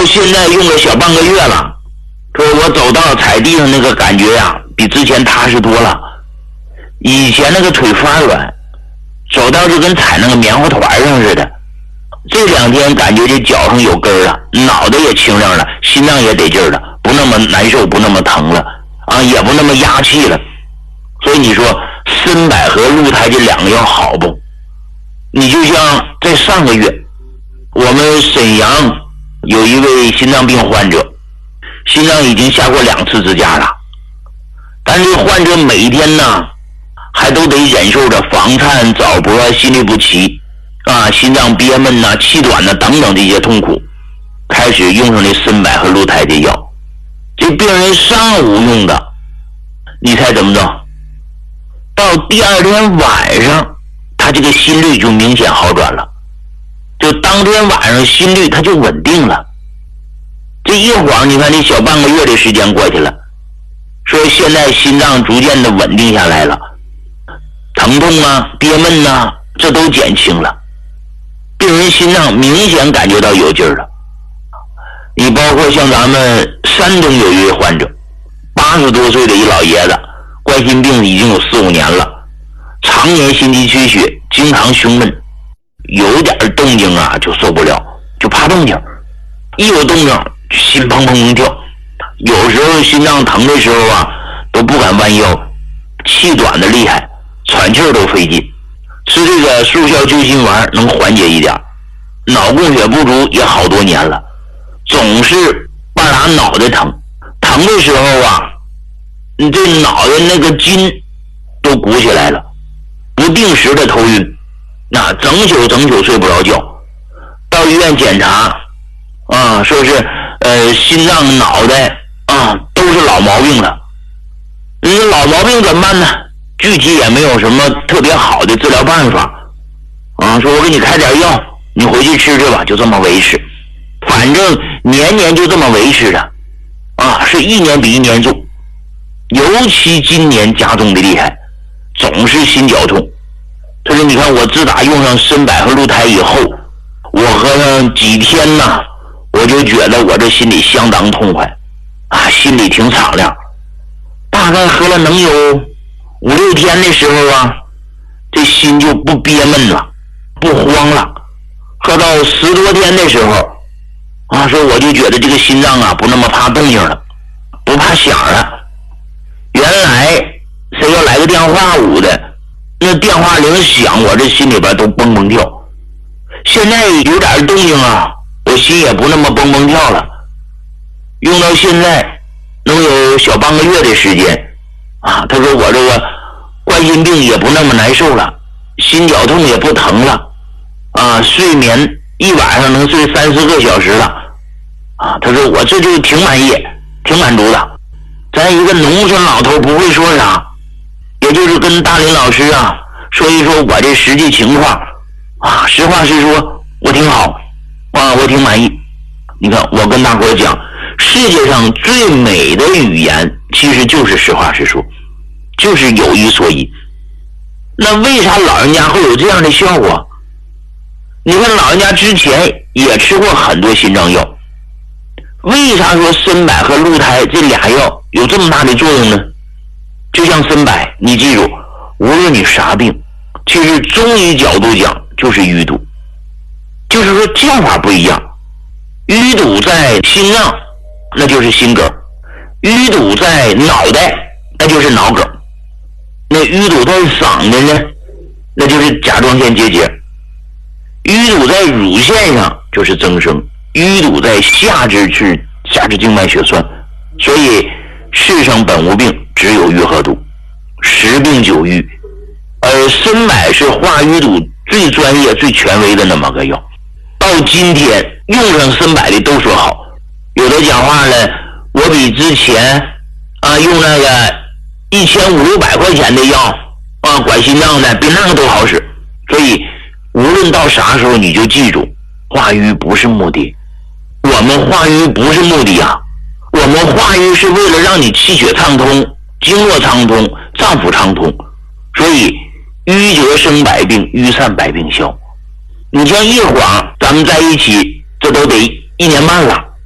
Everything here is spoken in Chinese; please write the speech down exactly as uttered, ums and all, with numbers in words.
现在用了小半个月了，说我走到踩地上那个感觉呀、啊，比之前踏实多了。以前那个腿发软，走到就跟踩那个棉花团上似的。这两天感觉这脚上有根了，脑袋也清亮了，心脏也得劲儿了，不那么难受，不那么疼了啊，也不那么压气了。所以你说参柏和鹿胎这两个要好不？你就像在上个月，我们沈阳有一位心脏病患者，心脏已经下过两次支架了，但是患者每一天呢，还都得忍受着房颤、早搏、心律不齐啊、心脏憋闷呐、气短呐等等这些痛苦，开始用上这参柏和鹿胎的药。这病人上午用的，你猜怎么着？到第二天晚上，他这个心率就明显好转了，就当天晚上心率他就稳定了。这一会儿你看这小半个月的时间过去了，说现在心脏逐渐的稳定下来了，疼痛啊、憋闷啊，这都减轻了，病人心脏明显感觉到有劲儿了。你包括像咱们山东有一位患者，八十多岁的一老爷子，冠心病已经有四五年了，常年心肌缺血，经常胸闷，有点动静啊就受不了，就怕动静，一有动静心砰砰砰跳，有时候心脏疼的时候啊都不敢弯腰，气短的厉害，喘气儿都费劲，吃这个速效救心丸能缓解一点，脑供血不足也好多年了，总是半拉脑袋疼，疼的时候啊你这脑袋那个筋都鼓起来了，不定时的头晕，那整宿整宿睡不着觉，到医院检查啊，说是呃心脏脑袋啊都是老毛病了。你老毛病怎么办呢？具体也没有什么特别好的治疗办法啊，说我给你开点药，你回去吃吃吧，就这么维持，反正年年就这么维持着啊，是一年比一年重，尤其今年加重的厉害，总是心绞痛。他说你看我自打用上参柏和鹿胎以后，我喝上几天呢，我就觉得我这心里相当痛快啊，心里挺敞亮，大概喝了能有五六天的时候啊，这心就不憋闷了，不慌了。喝到十多天的时候啊，说我就觉得这个心脏啊不那么怕动静了，不怕响了。原来谁要来个电话舞的，那电话铃响，我这心里边都蹦蹦跳。现在有点动静啊，我心也不那么蹦蹦跳了。用到现在能有小半个月的时间啊，他说我这个冠心病也不那么难受了，心绞痛也不疼了啊，睡眠一晚上能睡三四个小时了啊，他说我这就挺满意，挺满足的。咱一个农村老头不会说啥，也就是跟大林老师啊说一说我这实际情况啊，实话实说，我挺好啊，我挺满意。你看我跟大伙讲，世界上最美的语言其实就是实话实说，就是有一说一。那为啥老人家会有这样的效果？你看老人家之前也吃过很多心脏药，为啥说参柏和鹿胎这俩药有这么大的作用呢？就像参柏，你记住，无论你啥病，其实中医角度讲就是淤堵，就是说叫法不一样。淤堵在心脏，那就是心梗；淤堵在脑袋，那就是脑梗；那淤堵在嗓子呢，那就是甲状腺结节；淤堵在乳腺上就是增生；淤堵在下肢是下肢静脉血栓。所以世上本无病，只有愈合度，十病九愈。而参柏是化淤堵最专业最权威的那么个药，到今天用上参柏的都说好，有的讲话了，我比之前啊用那个一千五六百块钱的药啊管心脏的比那个都好使。所以无论到啥时候你就记住，化瘀不是目的，我们化瘀不是目的啊，我们化瘀是为了让你气血畅通，经络畅通，脏腑畅通。所以瘀则生百病，瘀散百病消。你像一晃咱们在一起，这都得一年半了，